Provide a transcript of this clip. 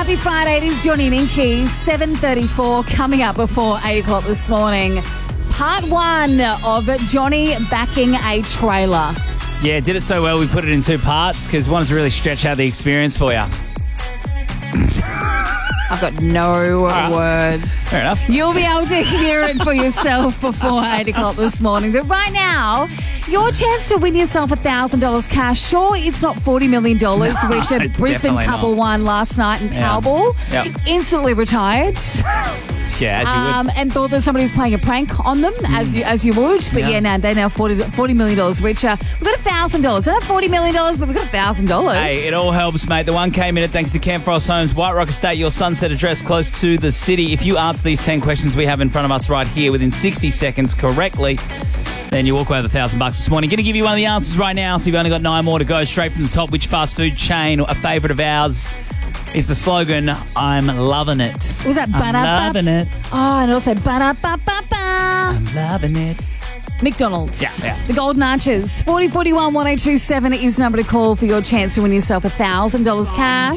Happy Friday. It is Johnny and Inky. 7:34 coming up before 8 o'clock this morning. Part 1 of Johnny backing a trailer. Yeah, did it so well we put it in 2 parts because wanted to really stretch out the experience for you. I've got no words. Fair enough. You'll be able to hear it for yourself before 8 o'clock this morning. But right now, your chance to win yourself $1,000 cash. Sure, it's not $40 million, which a Brisbane definitely couple not. won last night in Powerball. Yep. Instantly retired. Yeah, as you would. And thought that somebody was playing a prank on them, as you would. But they're now $40 million richer. We've got $1,000. Not $40 million, but we've got $1,000. Hey, it all helps, mate. The 1K minute thanks to Camp Frost Homes, White Rock Estate, your sunset address close to the city. If you answer these 10 questions we have in front of us right here within 60 seconds correctly, then you walk away with $1,000 this morning. Going to give you one of the answers right now, so you've only got 9 more to go. Straight from the top, which fast food chain, a favourite of ours, is the slogan, I'm loving it. Was that I'm loving it. Oh, and also ba-da-ba-ba-ba. I'm loving it. McDonald's. Yeah. The Golden Arches. 4041 1027 is the number to call for your chance to win yourself $1,000 cash.